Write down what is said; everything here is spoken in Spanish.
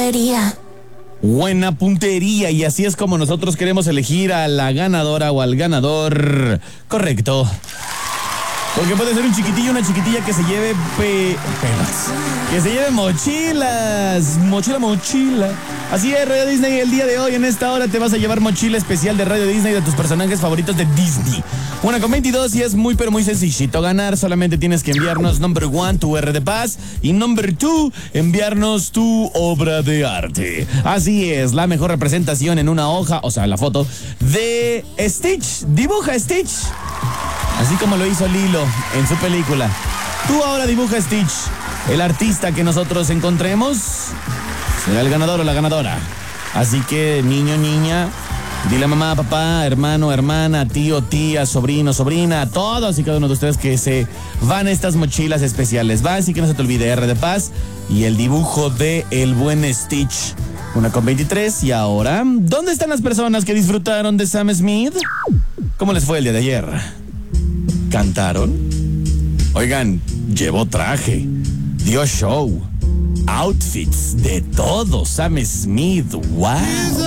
puntería. Buena puntería, y así es como nosotros queremos elegir a la ganadora o al ganador correcto. Porque puede ser un chiquitillo, una chiquitilla que se lleve que se lleve mochilas. Mochila. Así es, Radio Disney, el día de hoy, en esta hora, te vas a llevar mochila especial de Radio Disney de tus personajes favoritos de Disney. 1:22 y es muy, pero muy sencillito ganar. Solamente tienes que enviarnos, number 1, tu R de paz. Y number 2, enviarnos tu obra de arte. Así es, la mejor representación en una hoja, o sea, la foto, de Stitch. Dibuja Stitch. Así como lo hizo Lilo en su película. Tú ahora dibuja Stitch. El artista que nosotros encontremos será el ganador o la ganadora. Así que, niño, niña, dile a mamá, papá, hermano, hermana, tío, tía, sobrino, sobrina, a todos y cada uno de ustedes que se van estas mochilas especiales. Va, así que no se te olvide R de paz y el dibujo de el buen Stitch. 1:23 y ahora, ¿dónde están las personas que disfrutaron de Sam Smith? ¿Cómo les fue el día de ayer? ¿Cantaron? Oigan, llevó traje, dio show, outfits, de todo, Sam Smith, wow.